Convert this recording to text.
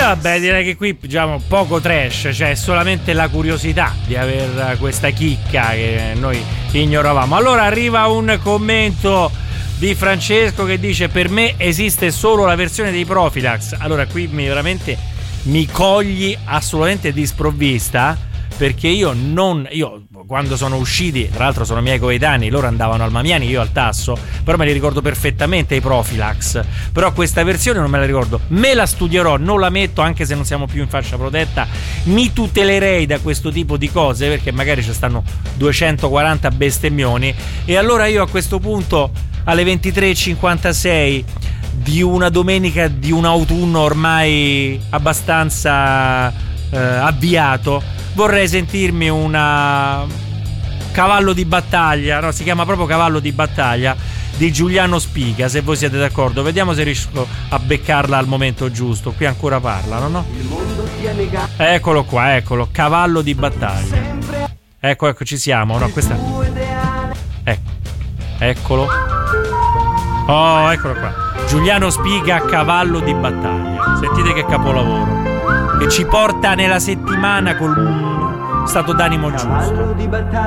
vabbè, direi che qui diciamo poco trash, cioè solamente la curiosità di aver questa chicca che noi ignoravamo. Allora arriva un commento di Francesco che dice: per me esiste solo la versione dei Profilax. Allora qui veramente mi cogli assolutamente di sprovvista, perché io quando sono usciti, tra l'altro sono miei coetanei, loro andavano al Mamiani, io al Tasso, però me li ricordo perfettamente i Profilax, però questa versione non me la ricordo, me la studierò, non la metto, anche se non siamo più in fascia protetta, mi tutelerei da questo tipo di cose, perché magari ci stanno 240 bestemmioni, e allora io a questo punto alle 23:56 di una domenica di un autunno ormai abbastanza avviato, vorrei sentirmi una cavallo di battaglia, no, si chiama proprio cavallo di battaglia, di Giuliano Spiga, se voi siete d'accordo. Vediamo se riesco a beccarla al momento giusto. Qui ancora parlano, no? Eccolo qua, eccolo, cavallo di battaglia. Ecco, ci siamo, no, questa. Eccolo. Oh, eccolo qua. Giuliano Spiga, cavallo di battaglia. Sentite che capolavoro. Che ci porta nella settimana col stato d'animo giusto.